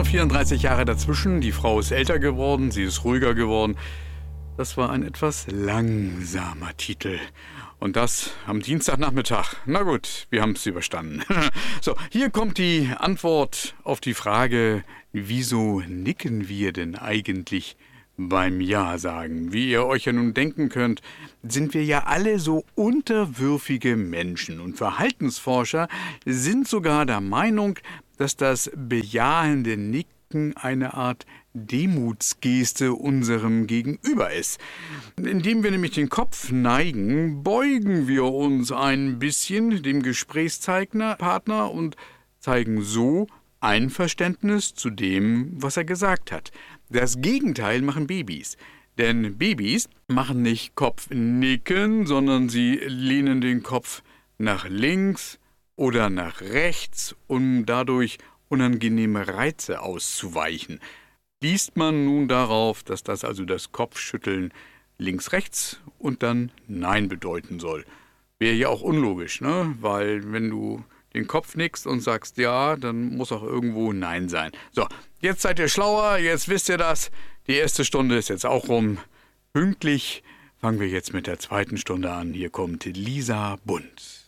noch 34 Jahre dazwischen. Die Frau ist älter geworden, sie ist ruhiger geworden. Das war ein etwas langsamer Titel. Und das am Dienstagnachmittag. Na gut, wir haben es überstanden. So, hier kommt die Antwort auf die Frage, wieso nicken wir denn eigentlich beim Ja sagen? Wie ihr euch ja nun denken könnt, sind wir ja alle so unterwürfige Menschen. Und Verhaltensforscher sind sogar der Meinung, dass das bejahende Nicken eine Art Demutsgeste unserem Gegenüber ist. Indem wir nämlich den Kopf neigen, beugen wir uns ein bisschen dem Gesprächspartner und zeigen so Einverständnis zu dem, was er gesagt hat. Das Gegenteil machen Babys. Denn Babys machen nicht Kopfnicken, sondern sie lehnen den Kopf nach links oder nach rechts, um dadurch unangenehme Reize auszuweichen. Liest man nun darauf, dass das also das Kopfschütteln links-rechts und dann Nein bedeuten soll. Wäre ja auch unlogisch, ne? Weil wenn du den Kopf nickst und sagst Ja, dann muss auch irgendwo Nein sein. So, jetzt seid ihr schlauer, jetzt wisst ihr das. Die erste Stunde ist jetzt auch rum. Pünktlich fangen wir jetzt mit der zweiten Stunde an. Hier kommt Lisa Bunt.